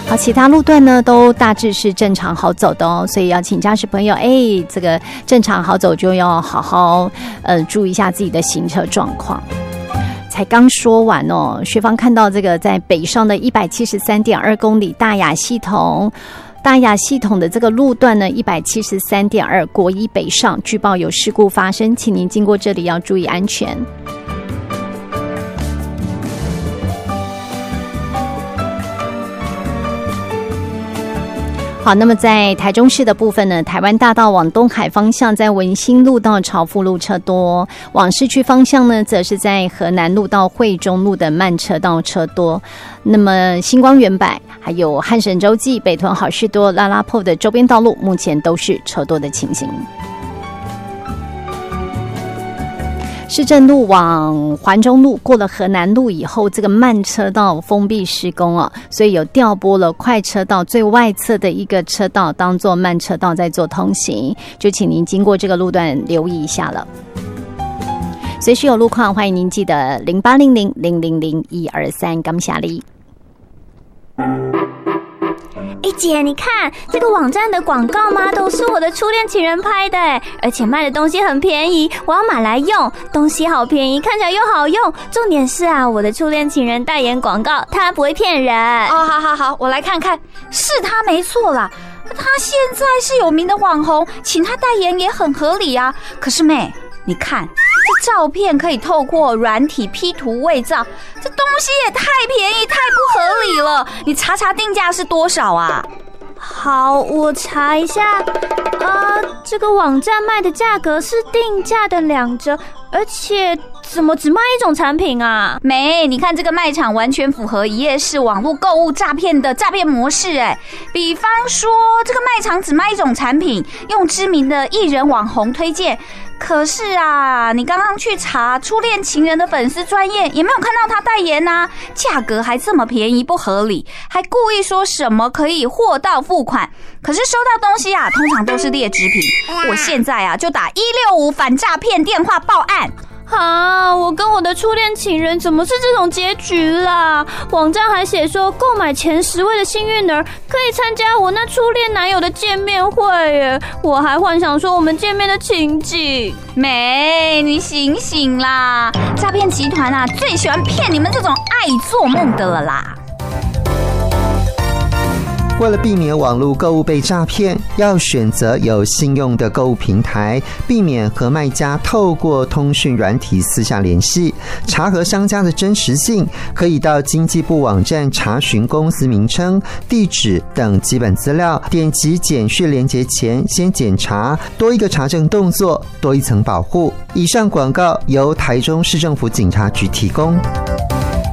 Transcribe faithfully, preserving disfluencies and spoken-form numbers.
好，其他路段呢都大致是正常好走的哦，所以要请驾驶朋友，哎，这个正常好走就要好好呃注意一下自己的行车状况。才刚说完哦，学方看到这个在北上的一百七十三点二公里大雅系统。大雅系统的这个路段呢，一百七十三点二国一北上，据报有事故发生，请您经过这里要注意安全。好，那么在台中市的部分呢，台湾大道往东海方向在文心路到朝福路车多，往市区方向呢，则是在河南路到惠中路的慢车道车多。那么星光远百还有汉神洲际、北屯好事多、拉拉坡的周边道路，目前都是车多的情形。市政路往环中路过了河南路以后，这个慢车道封闭施工哦，所以有调拨了快车道最外侧的一个车道当做慢车道在做通行，就请您经过这个路段留意一下了。随时有路况，欢迎您记得零八零零零零零一二三，感谢你。 哎姐，你看这个网站的广告吗？都是我的初恋情人拍的，而且卖的东西很便宜，我要买来用。东西好便宜，看起来又好用，重点是啊，我的初恋情人代言广告，他不会骗人。 哦，好好好，我来看看，是他没错啦。他现在是有名的网红，请他代言也很合理啊。可是妹，你看这照片可以透过软体 P 图伪造，这东西也太便宜太不合理了。你查查定价是多少啊？ 好，我查一下。啊，这个网站卖的价格是定价的两折，而且怎么只卖一种产品啊？ 没，你看这个卖场完全符合一页式网络购物诈骗的诈骗模式哎。比方说，这个卖场只卖一种产品，用知名的艺人网红推荐。可是啊，你刚刚去查初恋情人的粉丝专页，也没有看到他代言啊，价格还这么便宜不合理，还故意说什么可以货到付款，可是收到东西啊，通常都是劣质品。我现在啊就打一六五反诈骗电话报案。 啊，我跟我的初恋情人怎么是这种结局啦？网站还写说购买前十位的幸运儿可以参加我那初恋男友的见面会耶，我还幻想说我们见面的情景。 妹，你醒醒啦！诈骗集团啊最喜欢骗你们这种爱做梦的了啦。 为了避免网络购物被诈骗，要选择有信用的购物平台，避免和卖家透过通讯软体私下联系。查核商家的真实性，可以到经济部网站查询公司名称、地址等基本资料，点击简讯连结前先检查，多一个查证动作，多一层保护。以上广告由台中市政府警察局提供。